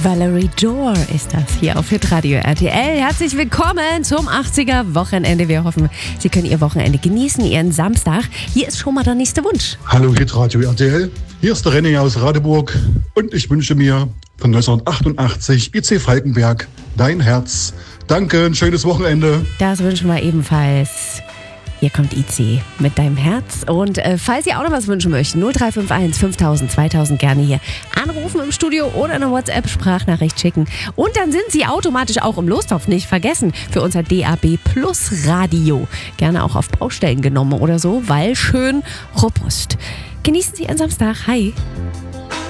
Valerie Jor ist das hier auf Hitradio RTL. Herzlich willkommen zum 80er Wochenende. Wir hoffen, Sie können Ihr Wochenende genießen, Ihren Samstag. Hier ist schon mal der nächste Wunsch. Hallo Hitradio RTL, hier ist der René aus Radeburg und ich wünsche mir von 1988 IC Falkenberg, Dein Herz. Danke, ein schönes Wochenende. Das wünschen wir ebenfalls. Hier kommt IC mit Deinem Herz. Und falls Sie auch noch was wünschen möchten, 0351 5000 2000 gerne hier anrufen im Studio oder eine WhatsApp-Sprachnachricht schicken. Und dann sind Sie automatisch auch im Lostopf, nicht vergessen, für unser DAB Plus Radio. Gerne auch auf Baustellen genommen oder so, weil schön robust. Genießen Sie Ihren Samstag. Hi.